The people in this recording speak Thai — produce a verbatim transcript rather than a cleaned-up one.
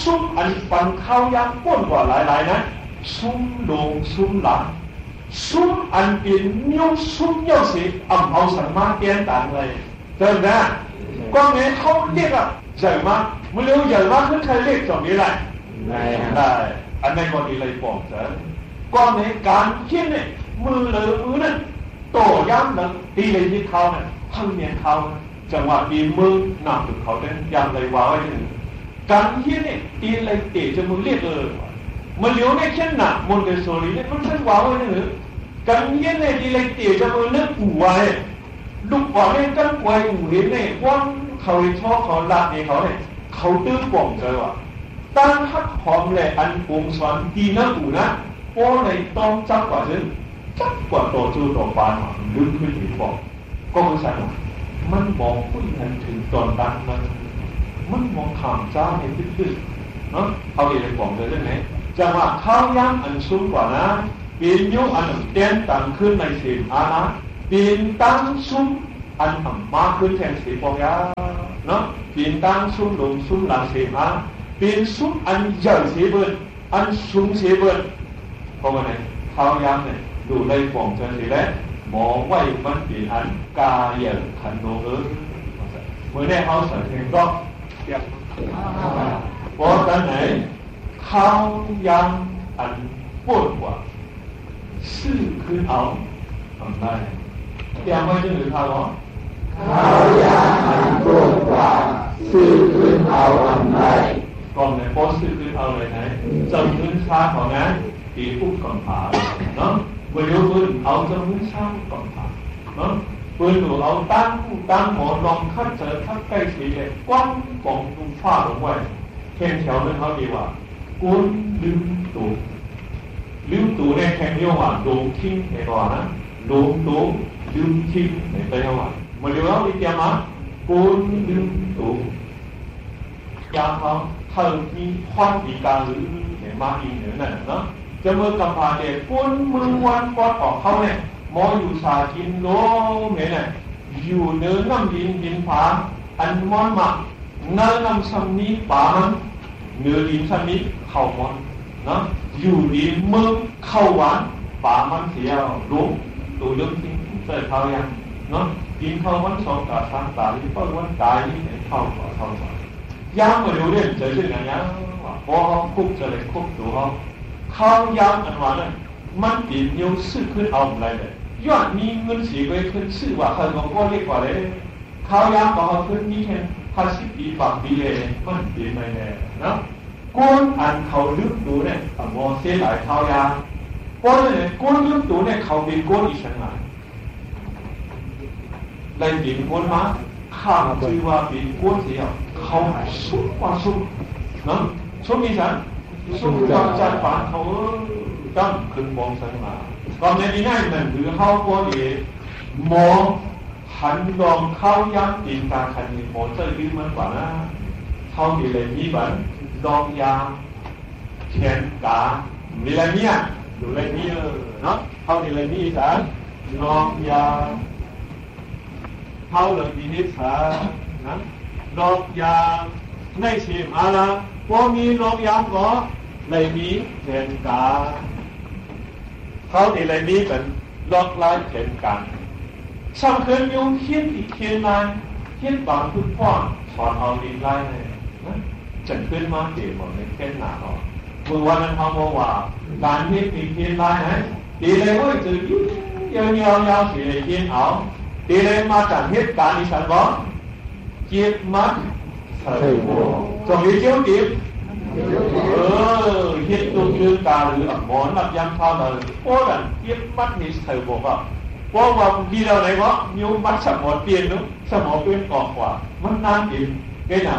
ซุ้มอันปันข้าวยางป้นกว่าหลายๆนะซุ้มลงซุ้มหลังซุ้มอันเป็นนิ้วซุ้มนิ้วสีอ่ำเอาสันมาเตียนต่างเลยเจอไหมกองนี้เขาเรียกอะใหญ่มากเมื่อเร็วใหญ่มากขึ้นใครเรียกจบนี้ไรได้ได้อันนี้ก็ดีเลยบอกเจอกองนี้การเขียนเนี่ยมือเลยมือนั่นโตย้ำนั่นตีเลยที่เขาเนี่ยทั้งเมียนเขาจังหวะดีมือนำถึงเขาเนี่ยยังเลยว่าไว้ถึงการเขียนเนี่ยตีเลยเตะจะมือเรียกเลยเมื่อเร็วเนี่ยเขียนหนักมนเตโซลีเนี่ยมันฉันว่าไว้หนึ่งการเขียนเนี่ยตีเลยเตะจะมือเนื้อปูไว้ลูกว่าเนี่ยกันไว้หูเห็นเนี่ยว่าเขาชอบเขาลาเนี่ยเขาเนี่ยเขาตื้อป่องใจว่าตั้งฮักหอมเลยอันปงสอนดีนะอูนะโอ้ในต้องจับกว่าซึ่งจับกว่าตัวจูตัวปานลึกขึ้นถึงบอกก็คือสั่งมันมองผู้หญิงถึงตอนดังมันมันมองถามเจ้าในตื้อๆเนาะเอาเองบอกเลยได้ไหมจังหวะข้าวย่างอันสูงกว่านะปีนยุอันเต้นต่างขึ้นในสิบอานะปีนตั้งซุ้มอันมาขึ้นแทนสิบปองยาเนาะปีนตั้งซุ้มลงซุ้มหลังสิบอาปีนซุ้มอันใหญ่สิบเบิร์อันสูงสิบเบิร์เพราะว่าเนี่ยข้าวย่างเนี่ยดูในฟองจังสิแล้วมองไว้มันเป็นอันกาเย่ขันโนเออเมื่อได้เขาใส่เพลงก็เกี่ยวเพราะตอนไหนข้าวย่างอันปวดกว่าซื่อขึ้นเอาทำได้เกี่ยวไม่ใช่หรือข้าวหรอข้าวยางอันปวดกว่าซื่อขึ้นเอาทำได้ก่อนไหนพอซื่อขึ้นเอาเลยไหนจำพื้นชาของนั้นตีปุ๊บก่อนผ่าเนาะเมื่อเลี้ยวพื้นเอาจำพื้นชาก่อนผ่าเนาะพื้นหนูเอาตั้งตั้งหมอนรองคัดเจอคัดใกล้สีเลยกว้างกล่องตุ้งฟ้าลงไว้แค่แถวนั้นเขาดีว่ากุ้นลืมตูลืมตูเนี่ยแค่เดียวว่าดูทิ้งในก่อนนะดูตูลืมทิ้งในใจเขาว่าเมื่อเลี้ยวเราอีกอย่างมั้งกุ้นลืมตูยามเขาเท่าที่ควันดีการหรือเนี่ยมาอีกเหนือนั่นเนาะจะเมื่อกำพาเด็กกุ้นมือวันกอดออกเขาเนี่ยมออยู่สากินโลเมเนี่ยอยู่เนื้อน้ำดินดินผาอันมอนมาเนื้อน้ำซ้ำนี้ป่ามันเนื้อดินซ้ำนี้เข้ามอนนะอยู่ดีมือเข้าหวานป่ามันเสียรู้ตัวเรื่องที่เจอเขายังเนาะดินเข้าวันสองกับสามตาที่เปิดวันตายนี่เข้าก่อเข้าก่อย่ามาดูเรื่องเจอเรื่องอย่างนี้ว่าพอเขาคุกจะเลยคุกตัวเขาเข้าย่างอันว่านั้นมันปีนยกซื้อขึ้นเอาอะไรเลยยอดมีเงินสีไปขึ้นซื้อว่าเขาบอกว่าเรียกว่าเลยข้าวยางก็ขึ้นนี่แค่ภาษีปีฝากปีเลยมันเปลี่ยนไปแน่นะก้นอันเขาลึกดูเนี่ยมองเส้นหลายข้าวยางก้นเนี่ยก้นลึกดูเนี่ยเขาเป็นก้นอีกชั้นหนึ่งเลยเป็นก้นมาข้ามชื่อว่าเป็นก้นเสียเขาสุดกว่าสุดนะสุดมีฉันสุดกว่าจันทร์ฝันเขาตั้งขึ้นมองชั้นมาตอนนี้ง่ายเหมือนถือเข้าก้นเองมองหันลองเข้าย้ำตีนตาคันนี้มองเจอขึ้นมันกว่านะเข้าดีเลยมีบันลองยางแขนกามีอะไรเนี่ยดูอะไรนี่เออเนาะเข้าดีเลยนี่สันลองยางเข้าเลยดีนิดสันนะลองยางในชิมอะไรพอมีลองยางก็เลยมีแขนกาเขาในอะไรนี้เป็นลอกลายเข็นกันสำคัญยุ่งเขียนอีกเขียนมาเขียนบางทุกพ่อสอนเอาดีไล่เลยนะจัดขึ้นมาเกี่ยวกับในเขียนหนาเนาะเมื่อวันนั้นเขาบอกว่าการเขียนอีกเขียนไล่นะดีเลยว่าจะยุ่งยาวยาวยาวสีเลยเขียนเอาดีเลยมาจากเหตุการณ์ที่ฉันบอกเก็บมัดเถิดจงมีเจ้าเก็บเออเฮ็ดตุ้มยืนตาหรือหมอนนับยังเท่านั้นโอ้ดันเก็บมัดนี่เถิดบอกว่าเพราะว่าดีเราไหนวะนิ้วมัดสมองเปลี่ยนนู้สมองเปลี่ยนออกกว่ามันนานอีกแค่น่ะ